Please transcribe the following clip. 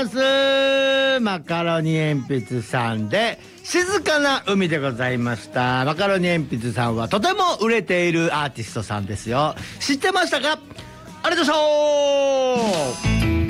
マカロニ鉛筆さんで静かな海でございました。マカロニ鉛筆さんはとても売れているアーティストさんですよ。知ってましたか？ありがとうございました。